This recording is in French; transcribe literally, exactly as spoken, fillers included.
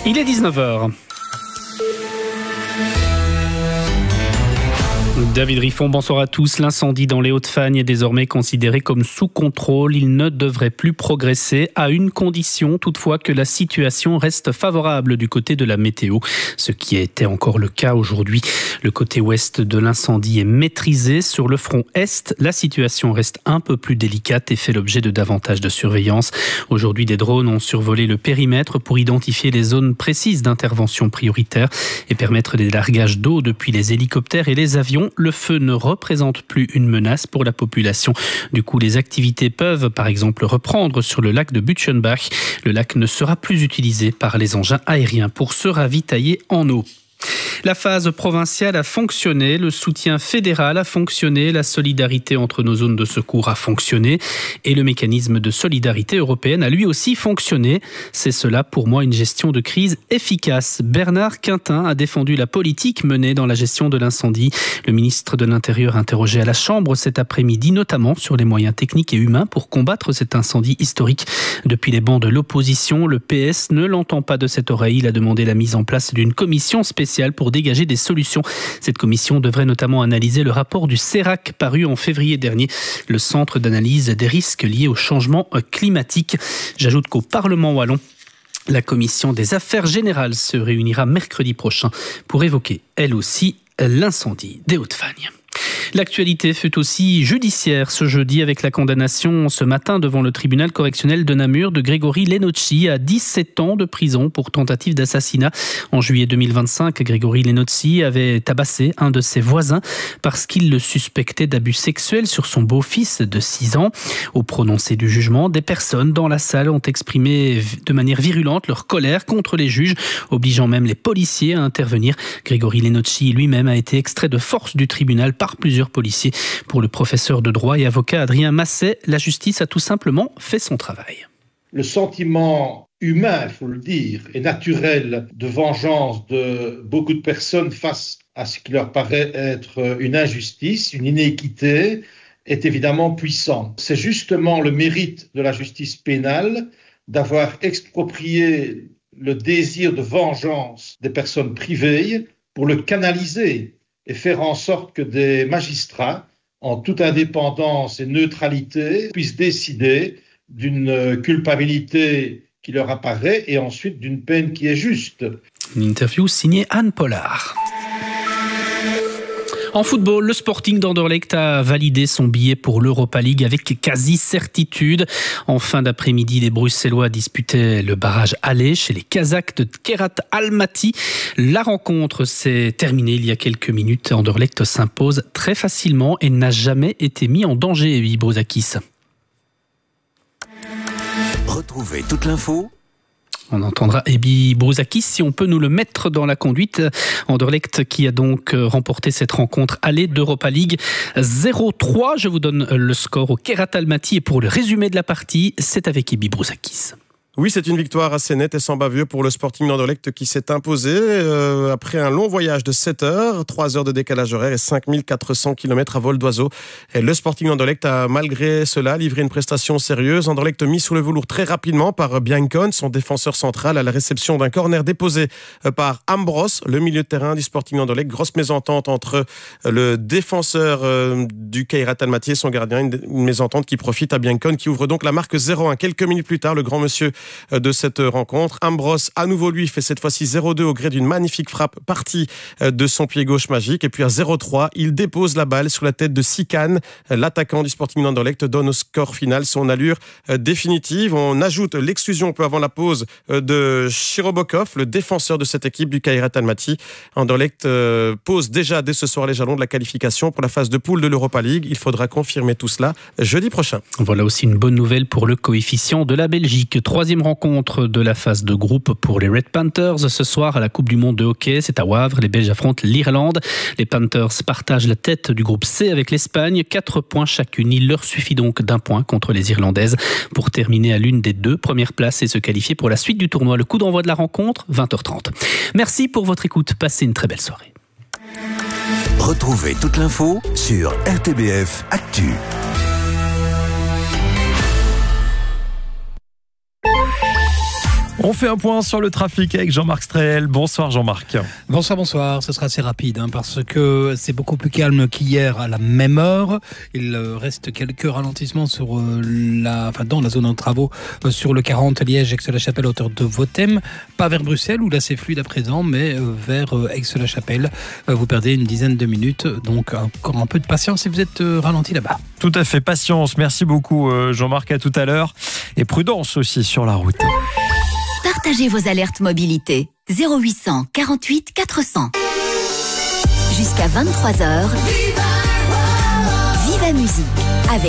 Il est dix-neuf heures. David Riffon, bonsoir à tous. L'incendie dans les Hauts-de-Fagne est désormais considéré comme sous contrôle. Il ne devrait plus progresser, à une condition toutefois que la situation reste favorable du côté de la météo, ce qui était encore le cas aujourd'hui. Le côté ouest de l'incendie est maîtrisé. Sur le front est, la situation reste un peu plus délicate et fait l'objet de davantage de surveillance. Aujourd'hui, des drones ont survolé le périmètre pour identifier les zones précises d'intervention prioritaire et permettre des largages d'eau depuis les hélicoptères et les avions. Le feu ne représente plus une menace pour la population. Du coup, les activités peuvent, par exemple, reprendre sur le lac de Butchenbach. Le lac ne sera plus utilisé par les engins aériens pour se ravitailler en eau. La phase provinciale a fonctionné, le soutien fédéral a fonctionné, la solidarité entre nos zones de secours a fonctionné et le mécanisme de solidarité européenne a lui aussi fonctionné. C'est cela pour moi une gestion de crise efficace. Bernard Quintin a défendu la politique menée dans la gestion de l'incendie. Le ministre de l'Intérieur interrogé à la Chambre cet après-midi, notamment sur les moyens techniques et humains pour combattre cet incendie historique. Depuis les bancs de l'opposition, le P S ne l'entend pas de cette oreille. Il a demandé la mise en place d'une commission spéciale pour dégager des solutions. Cette commission devrait notamment analyser le rapport du CERAC paru en février dernier, le Centre d'analyse des risques liés au changement climatique. J'ajoute qu'au Parlement wallon, la commission des affaires générales se réunira mercredi prochain pour évoquer, elle aussi, l'incendie des Hauts-de-Fagne. L'actualité fut aussi judiciaire ce jeudi avec la condamnation ce matin devant le tribunal correctionnel de Namur de Grégory Lenocci à dix-sept ans de prison pour tentative d'assassinat. En juillet deux mille vingt-cinq, Grégory Lenocci avait tabassé un de ses voisins parce qu'il le suspectait d'abus sexuels sur son beau-fils de six ans. Au prononcé du jugement, des personnes dans la salle ont exprimé de manière virulente leur colère contre les juges, obligeant même les policiers à intervenir. Grégory Lenocci lui-même a été extrait de force du tribunal par plusieurs policiers. Pour le professeur de droit et avocat Adrien Masset, la justice a tout simplement fait son travail. Le sentiment humain, il faut le dire, et naturel de vengeance de beaucoup de personnes face à ce qui leur paraît être une injustice, une inéquité, est évidemment puissant. C'est justement le mérite de la justice pénale d'avoir exproprié le désir de vengeance des personnes privées pour le canaliser et faire en sorte que des magistrats, en toute indépendance et neutralité, puissent décider d'une culpabilité qui leur apparaît et ensuite d'une peine qui est juste. Une interview signée Anne Pollard. En football, le Sporting d'Anderlecht a validé son billet pour l'Europa League avec quasi-certitude. En fin d'après-midi, les Bruxellois disputaient le barrage aller chez les Kazakhs de Kerat Almaty. La rencontre s'est terminée il y a quelques minutes. Anderlecht s'impose très facilement et n'a jamais été mis en danger, Ebi Brouzakis. Retrouvez toute l'info. On entendra Ebi Brouzakis, si on peut nous le mettre dans la conduite. Anderlecht qui a donc remporté cette rencontre aller d'Europa League zéro trois. Je vous donne le score au Kerat Almaty et pour le résumé de la partie, c'est avec Ebi Brouzakis. Oui, c'est une victoire assez nette et sans bavure pour le Sporting d'Anderlecht qui s'est imposé euh, après un long voyage de sept heures, trois heures de décalage horaire et cinq mille quatre cents kilomètres à vol d'oiseau. Et le Sporting d'Anderlecht a malgré cela livré une prestation sérieuse. Anderlecht mis sous le velours très rapidement par Biancon, son défenseur central, à la réception d'un corner déposé par Ambros, le milieu de terrain du Sporting d'Anderlecht. Grosse mésentente entre le défenseur euh, du Kerat Almaty et son gardien, une, une mésentente qui profite à Biancon qui ouvre donc la marque zéro un. Quelques minutes plus tard, le grand monsieur de cette rencontre. Ambros, à nouveau lui, fait cette fois-ci zéro deux au gré d'une magnifique frappe partie de son pied gauche magique. Et puis à zéro trois, il dépose la balle sur la tête de Sikan. L'attaquant du Sporting d'Anderlecht donne au score final son allure définitive. On ajoute l'exclusion peu avant la pause de Shirobokov, le défenseur de cette équipe du Kerat Almaty. Anderlecht pose déjà dès ce soir les jalons de la qualification pour la phase de poule de l'Europa League. Il faudra confirmer tout cela jeudi prochain. Voilà aussi une bonne nouvelle pour le coefficient de la Belgique. Troisième rencontre de la phase de groupe pour les Red Panthers. Ce soir, à la Coupe du Monde de hockey, c'est à Wavre. Les Belges affrontent l'Irlande. Les Panthers partagent la tête du groupe C avec l'Espagne. Quatre points chacune. Il leur suffit donc d'un point contre les Irlandaises pour terminer à l'une des deux premières places et se qualifier pour la suite du tournoi. Le coup d'envoi de la rencontre, vingt heures trente. Merci pour votre écoute. Passez une très belle soirée. Retrouvez toute l'info sur R T B F Actu. On fait un point sur le trafic avec Jean-Marc Stréel. Bonsoir Jean-Marc. Bonsoir, bonsoir. Ce sera assez rapide hein, parce que c'est beaucoup plus calme qu'hier à la même heure. Il reste quelques ralentissements sur la, enfin, dans la zone de travaux sur le quarante Liège-Aix-la-Chapelle à hauteur de Vothem. Pas vers Bruxelles où là c'est fluide à présent, mais vers Aix-la-Chapelle. Vous perdez une dizaine de minutes, donc encore un peu de patience et vous êtes ralenti là-bas. Tout à fait, patience. Merci beaucoup Jean-Marc, à tout à l'heure. Et prudence aussi sur la route. Partagez vos alertes mobilité. zéro huit cent quarante-huit quatre cents. Jusqu'à vingt-trois heures. Viva Musique.